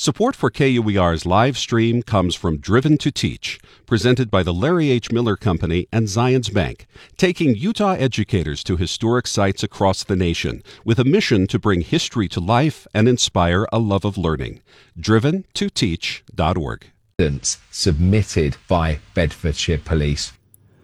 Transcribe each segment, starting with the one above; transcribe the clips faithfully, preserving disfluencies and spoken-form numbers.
Support for K U E R's live stream comes from Driven to Teach, presented by the Larry H. Miller Company and Zions Bank, taking Utah educators to historic sites across the nation with a mission to bring history to life and inspire a love of learning. driven to teach dot org. Submitted by Bedfordshire Police.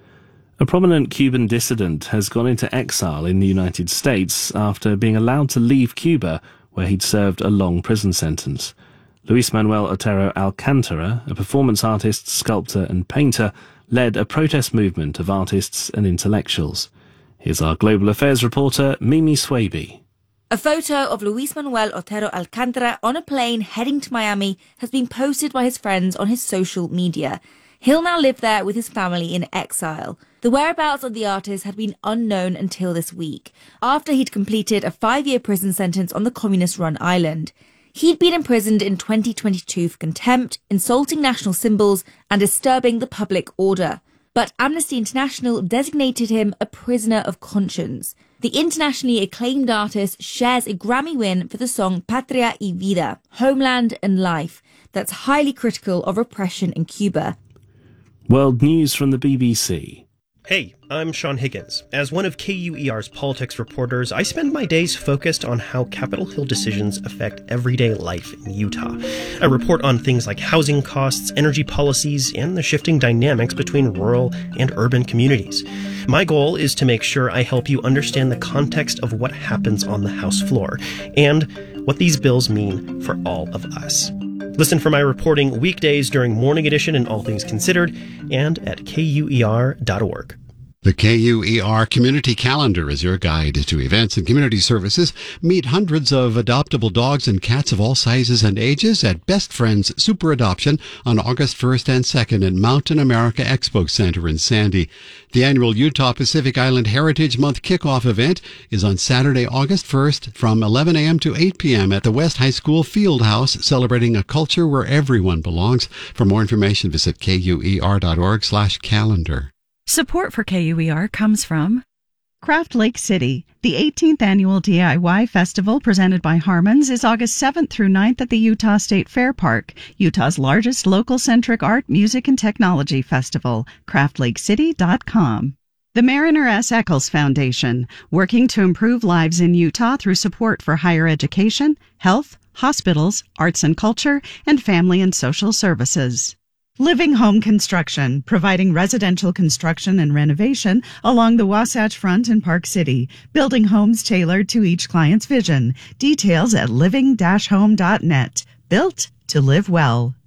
A prominent Cuban dissident has gone into exile in the United States after being allowed to leave Cuba, where he'd served a long prison sentence. Luis Manuel Otero Alcantara, a performance artist, sculptor and painter, led a protest movement of artists and intellectuals. Here's our global affairs reporter, Mimi Swaby. A photo of Luis Manuel Otero Alcantara on a plane heading to Miami has been posted by his friends on his social media. He'll now live there with his family in exile. The whereabouts of the artist had been unknown until this week, after he'd completed a five-year prison sentence on the communist-run island. He'd been imprisoned in twenty twenty-two for contempt, insulting national symbols, and disturbing the public order. But Amnesty International designated him a prisoner of conscience. The internationally acclaimed artist shares a Grammy win for the song Patria y Vida, Homeland and Life, that's highly critical of repression in Cuba. World news from the B B C. Hey, I'm Sean Higgins. As one of K U E R's politics reporters, I spend my days focused on how Capitol Hill decisions affect everyday life in Utah. I report on things like housing costs, energy policies, and the shifting dynamics between rural and urban communities. My goal is to make sure I help you understand the context of what happens on the House floor and what these bills mean for all of us. Listen for my reporting weekdays during Morning Edition and All Things Considered and at K U E R dot org. The K U E R Community Calendar is your guide to events and community services. Meet hundreds of adoptable dogs and cats of all sizes and ages at Best Friends Super Adoption on August first and second at Mountain America Expo Center in Sandy. The annual Utah Pacific Island Heritage Month kickoff event is on Saturday, August first from eleven a.m. to eight p.m. at the West High School Field House, celebrating a culture where everyone belongs. For more information, visit K U E R dot org slash calendar. Support for K U E R comes from Craft Lake City. The eighteenth Annual D I Y Festival presented by Harmons is August seventh through ninth at the Utah State Fair Park, Utah's largest local-centric art, music, and technology festival. craft lake city dot com. The Mariner S. Eccles Foundation, working to improve lives in Utah through support for higher education, health, hospitals, arts and culture, and family and social services. Living Home Construction, providing residential construction and renovation along the Wasatch Front in Park City, building homes tailored to each client's vision. Details at living dash home dot net. Built to live well.